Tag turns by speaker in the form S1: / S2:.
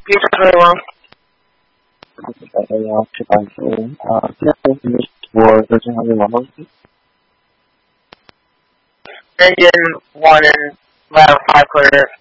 S1: You did very well. Engine 1 and ladder 5 clear.